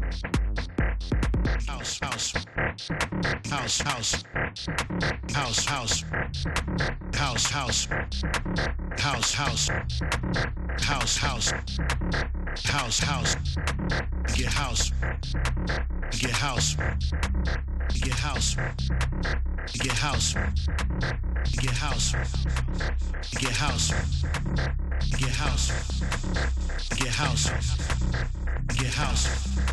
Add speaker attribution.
Speaker 1: house, house, house, house, house, house, house, house, house, house, house, house, house, house, get house, get house, get house, get house, get house, get house, get house, get house, get house.